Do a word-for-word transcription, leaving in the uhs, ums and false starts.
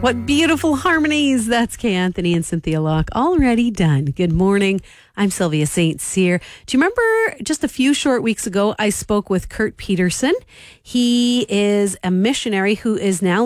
What beautiful harmonies. That's Kay Anthony and Cynthia Locke already done. Good morning. I'm Sylvia Saint Cyr. Do you remember just a few short weeks ago, I spoke with Kurt Peterson. He is a missionary who is now